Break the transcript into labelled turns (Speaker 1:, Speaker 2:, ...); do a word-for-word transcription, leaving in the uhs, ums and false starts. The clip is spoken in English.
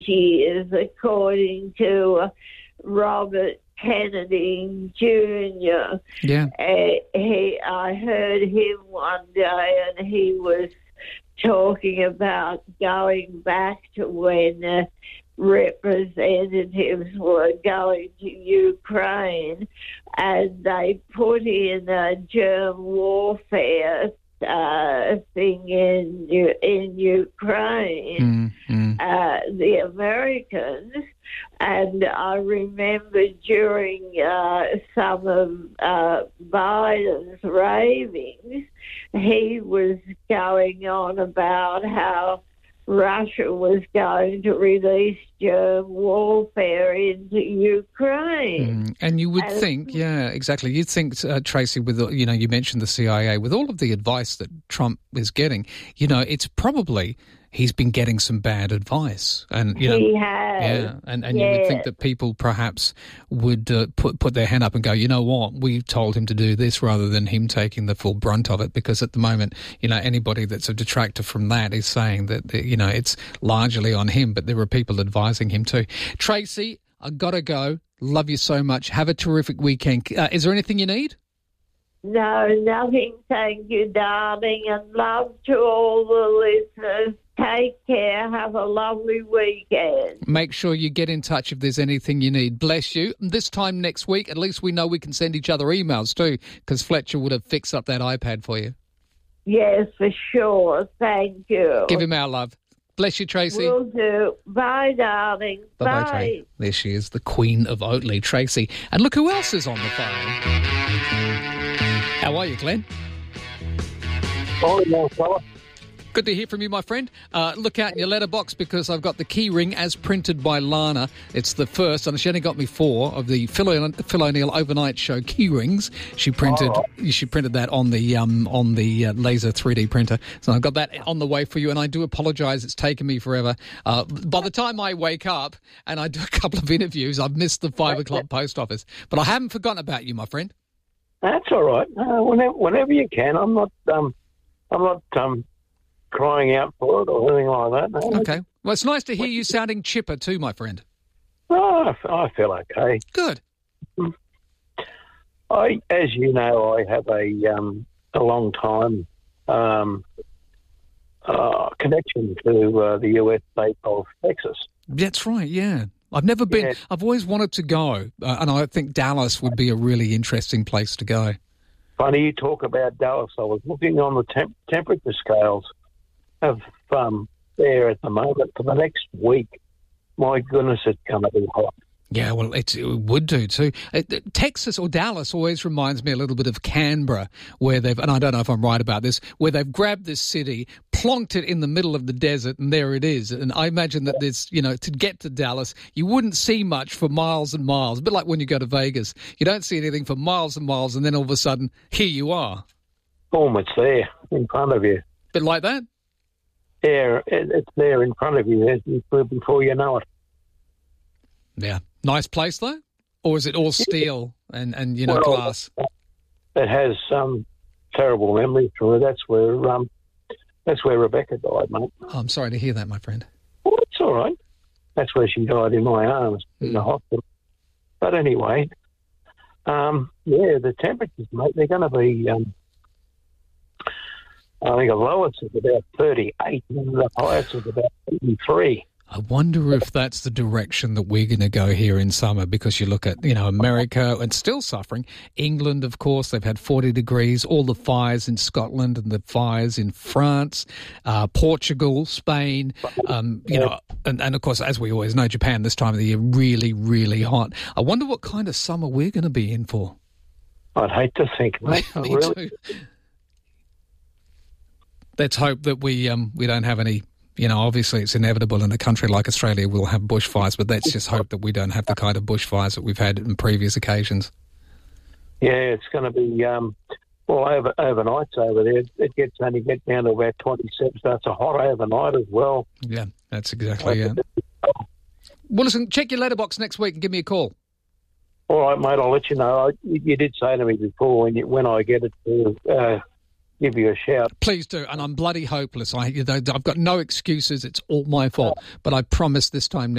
Speaker 1: years, according to Robert Kennedy Junior
Speaker 2: Yeah.
Speaker 1: Uh, he, I heard him one day, and he was talking about going back to when uh, representatives were going to Ukraine, and they put in a germ warfare uh, thing in in Ukraine,
Speaker 2: mm, mm.
Speaker 1: uh, the Americans. And I remember during uh, some of uh, Biden's ravings, he was going on about how Russia was going to release germ warfare into Ukraine.
Speaker 2: Mm. And you would
Speaker 1: and,
Speaker 2: think, yeah, exactly. You'd think, uh, Tracy, with, you know, you mentioned the C I A, with all of the advice that Trump is getting, you know, it's probably he's been getting some bad advice. And, you know,
Speaker 1: he has.
Speaker 2: Yeah, and, and
Speaker 1: yeah.
Speaker 2: you would think that people perhaps would uh, put put their hand up and go, you know what, we told him to do this, rather than him taking the full brunt of it, because at the moment, you know, anybody that's a detractor from that is saying that, you know, it's largely on him, but there are people advising him too. Tracy, I got to go. Love you so much. Have a terrific weekend. Uh, is there anything you need?
Speaker 1: No, nothing, thank you, darling, and love to all the listeners. Take care. Have a lovely weekend.
Speaker 2: Make sure you get in touch if there's anything you need. Bless you. This time next week, at least we know we can send each other emails too, because Fletcher would have fixed up that iPad for you.
Speaker 1: Yes, for sure. Thank you.
Speaker 2: Give him our love. Bless you, Tracy.
Speaker 1: Will do. Bye, darling.
Speaker 2: Bye-bye,
Speaker 1: Bye.
Speaker 2: Tracy. There she is, the Queen of Oatley, Tracy. And look who else is on the phone. How are you, Glenn?
Speaker 3: Oh, yeah, fella.
Speaker 2: Good to hear from you, my friend. Uh, look out in your letterbox, because I've got the key ring as printed by Lana. It's the first, and she only got me four of the Phil, Phil O'Neill overnight show key rings. She printed,
Speaker 3: oh.
Speaker 2: she printed that on the um, on the uh, laser three D printer. So I've got that on the way for you, and I do apologise. It's taken me forever. Uh, by the time I wake up and I do a couple of interviews, I've missed the five o'clock post office. But I haven't forgotten about you, my friend.
Speaker 3: That's all right. Uh, whenever, whenever you can. I'm not. Um, I'm not. Um, crying out for it or anything like that. No.
Speaker 2: Okay. Well, it's nice to hear you sounding chipper too, my friend.
Speaker 3: Oh, I, I feel okay.
Speaker 2: Good.
Speaker 3: I, as you know, I have a um, a long time um, uh, connection to uh, the U S state of Texas.
Speaker 2: That's right, yeah. I've never been,
Speaker 3: Yeah.
Speaker 2: I've always wanted to go, uh, and I think Dallas would be a really interesting place to go.
Speaker 3: Funny you talk about Dallas. I was looking on the temp- temperature scales of um, there at the moment for the next week. My goodness, it's going to be hot.
Speaker 2: Yeah, well, it, it would do too. Uh, Texas or Dallas always reminds me a little bit of Canberra, where they've, and I don't know if I'm right about this, where they've grabbed this city, plonked it in the middle of the desert, and there it is. And I imagine that there's, you know, to get to Dallas, you wouldn't see much for miles and miles. A bit like when you go to Vegas. You don't see anything for miles and miles, and then all of a sudden, here you are.
Speaker 3: Boom, it's there in front of you.
Speaker 2: Bit like that?
Speaker 3: Yeah, it, it's there in front of you before you know it.
Speaker 2: Yeah. Nice place, though? Or is it all steel and, and you know,
Speaker 3: Well,
Speaker 2: glass?
Speaker 3: It has some terrible memories from it. That's where um, that's where Rebecca died, mate.
Speaker 2: Oh, I'm sorry to hear that, my friend.
Speaker 3: Well, it's all right. That's where she died, in my arms,
Speaker 2: Mm.
Speaker 3: in the hospital. But anyway, um, yeah, the temperatures, mate, they're going to be, um, I think the lowest is about thirty-eight, and the highest is about eighty-three.
Speaker 2: I wonder if that's the direction that we're going to go here in summer, because you look at, you know, America and still suffering. England, of course, they've had forty degrees, all the fires in Scotland and the fires in France, uh, Portugal, Spain, um, you know, and, and of course, as we always know, Japan this time of the year, really, really hot. I wonder what kind of summer we're going to be in for.
Speaker 3: I'd hate to think, mate. I
Speaker 2: Me
Speaker 3: really-
Speaker 2: too. Let's hope that we um, we don't have any. You know, obviously it's inevitable in a country like Australia we'll have bushfires, but let's just hope that we don't have the kind of bushfires that we've had in previous occasions.
Speaker 3: Yeah, it's going to be, um, well, over, overnights over there. It gets only get down to about twenty-seven, so it's a hot overnight as well.
Speaker 2: Yeah, that's exactly it. Well, listen, check your letterbox next week and give me a call.
Speaker 3: All right, mate, I'll let you know. I, you did say to me before when you, when I get it to uh, give you a shout.
Speaker 2: Please do, and I'm bloody hopeless. I, you know, I've got no excuses. It's all my fault. But I promise this time next